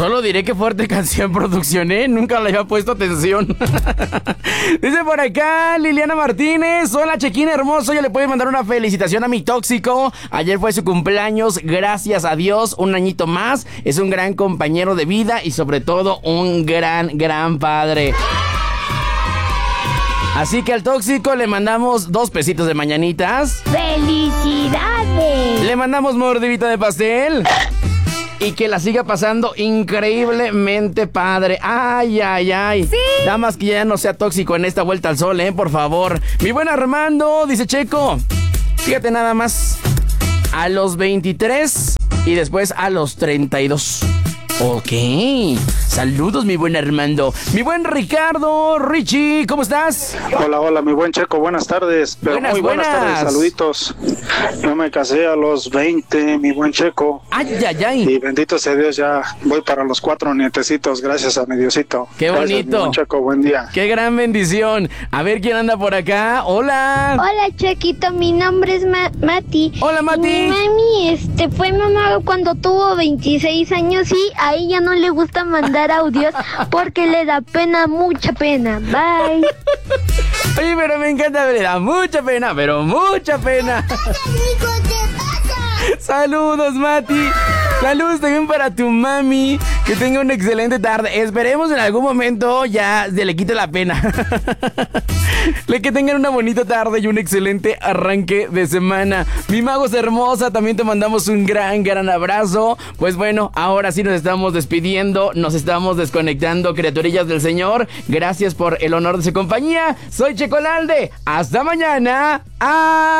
Solo diré que fuerte canción, producción, ¿eh? Nunca le había puesto atención. Dice por acá Liliana Martínez: hola, Chequín hermoso, ya le puedes mandar una felicitación a mi tóxico. Ayer fue su cumpleaños, gracias a Dios, un añito más. Es un gran compañero de vida y sobre todo un gran padre. Así que al tóxico le mandamos 2 pesitos de mañanitas. ¡Felicidades! Le mandamos mordidita de pastel. Y que la siga pasando increíblemente padre. Ay. Sí. Nada más que ya no sea tóxico en esta vuelta al sol, por favor. Mi buen Armando, dice Checo. Fíjate nada más. A los 23 y después a los 32. Ok. Saludos, mi buen Armando. Mi buen Ricardo, Richie, ¿cómo estás? Hola, mi buen Checo, buenas tardes. Pero buenas tardes, saluditos. Yo me casé a los 20, mi buen Checo. Ay. Y bendito sea Dios, ya voy para los 4 nietecitos, gracias a mi Diosito. Qué gracias, bonito. Mi buen Checo, buen día. Qué gran bendición. A ver quién anda por acá. Hola. Hola, Chequito, mi nombre es Mati. Hola, Mati. Mi mami fue mamá cuando tuvo 26 años y a ella no le gusta mandar audios porque le da pena, mucha pena. Bye. Oye, pero me encanta, me da mucha pena, pero mucha pena. Saludos, Mati. Saludos también para tu mami. Que tenga una excelente tarde. Esperemos en algún momento ya se le quite la pena. Que tengan una bonita tarde y un excelente arranque de semana. Mi Magos hermosa, también te mandamos un gran abrazo. Pues bueno, ahora sí nos estamos despidiendo. Nos estamos desconectando, criaturillas del Señor. Gracias por el honor de su compañía. Soy Checolalde. Hasta mañana.